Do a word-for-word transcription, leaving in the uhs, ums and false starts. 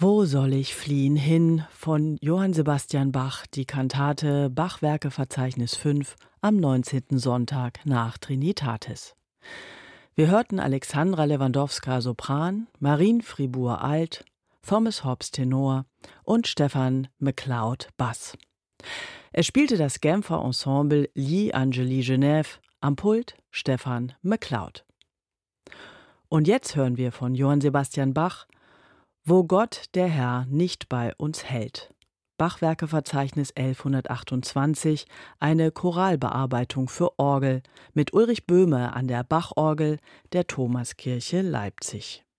Wo soll ich fliehen hin von Johann Sebastian Bach, die Kantate Bachwerkeverzeichnis fünf am neunzehnten Sonntag nach Trinitatis. Wir hörten Alexandra Lewandowska Sopran, Marine Fribourg Alt, Thomas Hobbs Tenor und Stefan McLeod Bass. Es spielte das Genfer Ensemble Lis Angeli Genève, am Pult Stefan McLeod. Und jetzt hören wir von Johann Sebastian Bach Wo Gott, der Herr, nicht bei uns hält. Bachwerkeverzeichnis elfhundertachtundzwanzig, eine Choralbearbeitung für Orgel mit Ulrich Böhme an der Bachorgel der Thomaskirche Leipzig.